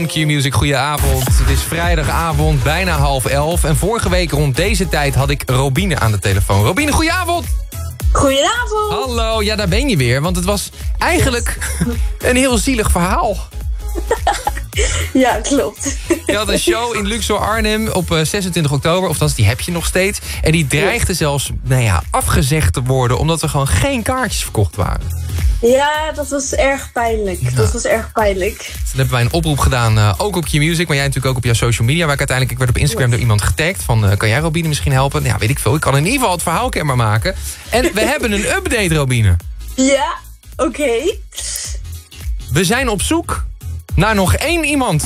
Q-Music, goedenavond. Het is vrijdagavond, bijna 10:30. En vorige week rond deze tijd had ik Robine aan de telefoon. Robine, goedenavond. Goedenavond. Hallo, ja, daar ben je weer. Want het was eigenlijk een heel zielig verhaal. Ja, klopt. Je had een show in Luxor Arnhem op 26 oktober. Of die heb je nog steeds. En die dreigde zelfs afgezegd te worden, omdat er gewoon geen kaartjes verkocht waren. Ja, dat was erg pijnlijk. Ja. Dat was erg pijnlijk. Dus dan hebben wij een oproep gedaan, ook op Q-Music. Maar jij natuurlijk ook op jouw social media. Waar ik werd op Instagram door iemand getagd. Van, kan jij Robine misschien helpen? Ja, weet ik veel. Ik kan in ieder geval het verhaal kenbaar maken. En we hebben een update, Robine. Ja, oké. We zijn op zoek naar nog 1 iemand.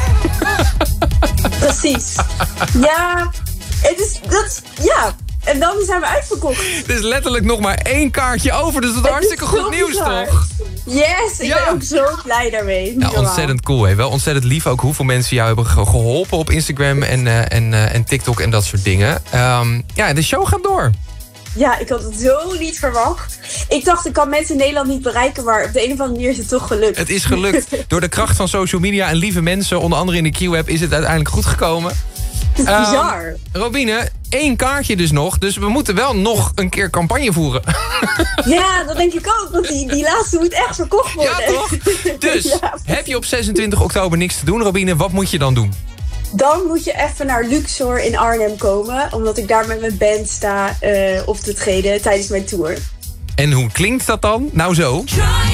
Precies. Ja, ja. En dan zijn we uitverkocht. Er is letterlijk nog maar 1 kaartje over. Dus dat is hartstikke goed nieuws, toch? Yes, ik ben ook zo blij daarmee. Ja, ontzettend cool. Hè? Wel ontzettend lief ook hoeveel mensen jou hebben geholpen op Instagram en TikTok en dat soort dingen. Ja, de show gaat door. Ja, ik had het zo niet verwacht. Ik dacht, ik kan mensen in Nederland niet bereiken, maar op de een of andere manier is het toch gelukt. Het is gelukt. Door de kracht van social media en lieve mensen, onder andere in de Q-app, is het uiteindelijk goed gekomen. Het is bizar. Robine, 1 kaartje dus nog. Dus we moeten wel nog een keer campagne voeren. Ja, dat denk ik ook. Want die laatste moet echt verkocht worden. Ja, toch? Dus, heb je op 26 oktober niks te doen, Robine? Wat moet je dan doen? Dan moet je even naar Luxor in Arnhem komen. Omdat ik daar met mijn band sta op te treden tijdens mijn tour. En hoe klinkt dat dan? Nou zo.